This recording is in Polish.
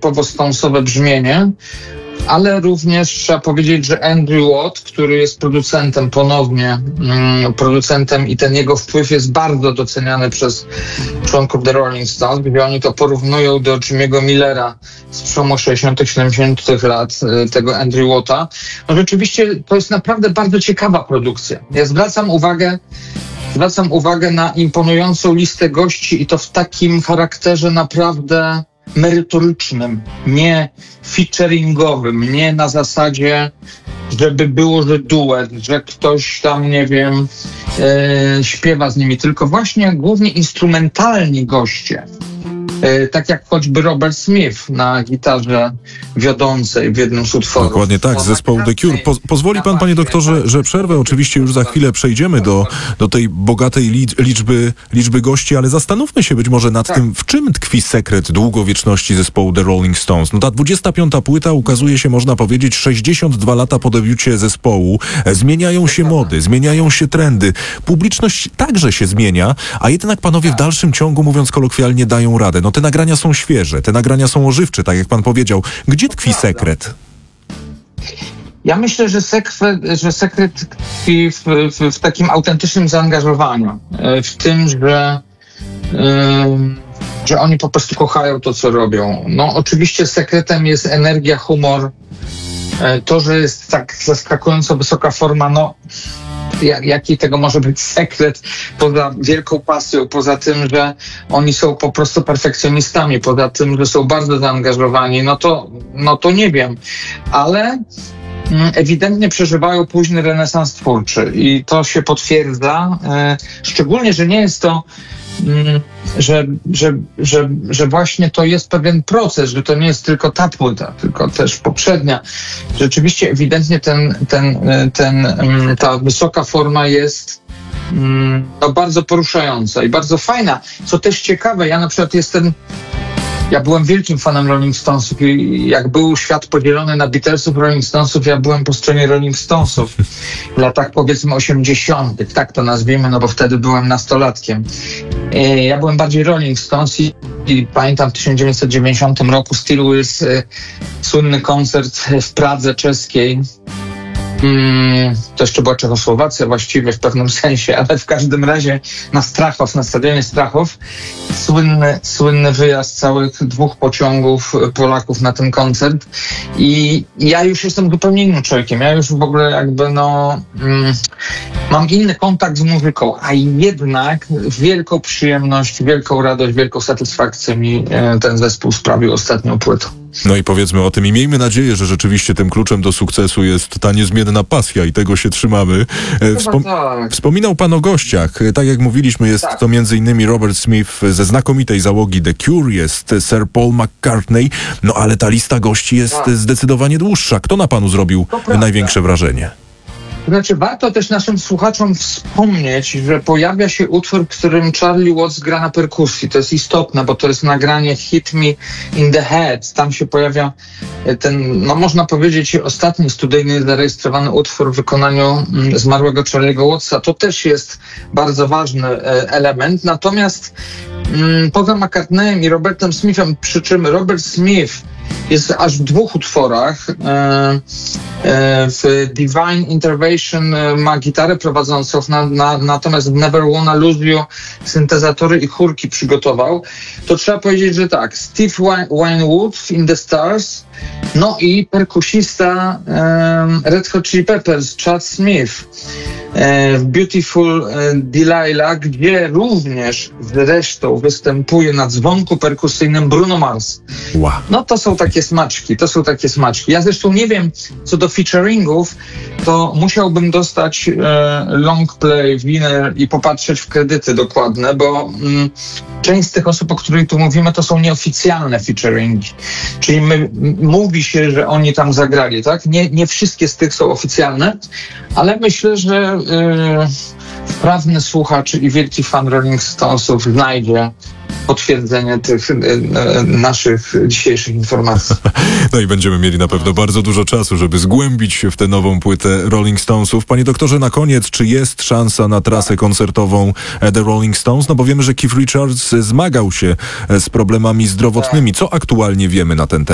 typowo Stonesowe brzmienie, ale również trzeba powiedzieć, że Andrew Watt, który jest producentem ponownie, i ten jego wpływ jest bardzo doceniany przez członków The Rolling Stones, gdzie oni to porównują do Jimmy'ego Millera z przełomu 60 70 lat, tego Andrew Watta. No rzeczywiście to jest naprawdę bardzo ciekawa produkcja. Ja zwracam uwagę na imponującą listę gości i to w takim charakterze naprawdę merytorycznym, nie featuringowym, nie na zasadzie, żeby było, że duet, że ktoś tam, nie wiem, śpiewa z nimi, tylko właśnie głównie instrumentalni goście. Tak jak choćby Robert Smith na gitarze wiodącej w jednym z utworów. Dokładnie tak, z zespołu The Cure. Pozwoli pan, panie doktorze, że przerwę. Oczywiście już za chwilę przejdziemy do tej bogatej liczby gości, ale zastanówmy się być może nad tym, w czym tkwi sekret długowieczności zespołu The Rolling Stones. No ta 25. płyta ukazuje się, można powiedzieć, 62 lata po debiucie zespołu. Zmieniają się mody, zmieniają się trendy. Publiczność także się zmienia, a jednak panowie w dalszym ciągu, mówiąc kolokwialnie, dają radę. No te nagrania są świeże, te nagrania są ożywcze, tak jak pan powiedział. Gdzie tkwi sekret? Ja myślę, że sekret tkwi w takim autentycznym zaangażowaniu. W tym, że oni po prostu kochają to, co robią. No oczywiście sekretem jest energia, humor. To, że jest tak zaskakująco wysoka forma, no jaki tego może być sekret poza wielką pasją, poza tym, że oni są po prostu perfekcjonistami, poza tym, że są bardzo zaangażowani, no to nie wiem, ale ewidentnie przeżywają późny renesans twórczy i to się potwierdza, szczególnie, że nie jest to że właśnie to jest pewien proces, że to nie jest tylko ta płyta, tylko też poprzednia. Rzeczywiście ewidentnie ta wysoka forma jest bardzo poruszająca i bardzo fajna. Co też ciekawe, ja byłem wielkim fanem Rolling Stonesów i jak był świat podzielony na Beatlesów, Rolling Stonesów, ja byłem po stronie Rolling Stonesów w latach powiedzmy 80., tak to nazwijmy, no bo wtedy byłem nastolatkiem. Ja byłem bardziej Rolling Stones i pamiętam w 1990 roku Steel Wheels, słynny koncert w Pradze czeskiej. To jeszcze była Czechosłowacja właściwie w pewnym sensie, ale w każdym razie na stadionie Strachów słynny wyjazd całych 2 pociągów Polaków na ten koncert i ja już jestem zupełnie innym człowiekiem, ja już w ogóle mam inny kontakt z muzyką, a jednak wielką przyjemność, wielką radość, wielką satysfakcję mi ten zespół sprawił ostatnią płytą. No i powiedzmy o tym i miejmy nadzieję, że rzeczywiście tym kluczem do sukcesu jest ta niezmienna pasja i tego się trzymamy. Wspominał pan o gościach. Tak jak mówiliśmy, jest to m.in. Robert Smith ze znakomitej załogi The Cure, jest Sir Paul McCartney, no ale ta lista gości jest zdecydowanie dłuższa. Kto na panu zrobił największe wrażenie? Znaczy, warto też naszym słuchaczom wspomnieć, że pojawia się utwór, w którym Charlie Watts gra na perkusji. To jest istotne, bo to jest nagranie Hit Me in the Head. Tam się pojawia ten, no można powiedzieć, ostatni studyjny zarejestrowany utwór w wykonaniu zmarłego Charlie'ego Wattsa. To też jest bardzo ważny element. Natomiast poza McCartneyem i Robertem Smithem, przy czym Robert Smith jest aż w 2 utworach. W Divine Intervention ma gitarę prowadzącą, natomiast w Never Wanna Lose You syntezatory i chórki przygotował. To trzeba powiedzieć, że tak, Steve Winwood w In the Stars, no i perkusista Red Hot Chili Peppers, Chad Smith w Beautiful Delilah, gdzie również zresztą występuje na dzwonku perkusyjnym Bruno Mars. Wow. No to są takie smaczki. Ja zresztą nie wiem, co do featuringów, to musiałbym dostać long play, winyl i popatrzeć w kredyty dokładne, bo część z tych osób, o których tu mówimy, to są nieoficjalne featuringi. Czyli mówi się, że oni tam zagrali, tak? Nie wszystkie z tych są oficjalne, ale myślę, że wprawny słuchacz i wielki fan Rolling Stonesów znajdzie potwierdzenie tych naszych dzisiejszych informacji. No i będziemy mieli na pewno bardzo dużo czasu, żeby zgłębić się w tę nową płytę Rolling Stonesów. Panie doktorze, na koniec, czy jest szansa na trasę koncertową The Rolling Stones? No bo wiemy, że Keith Richards zmagał się z problemami zdrowotnymi. Co aktualnie wiemy na ten temat?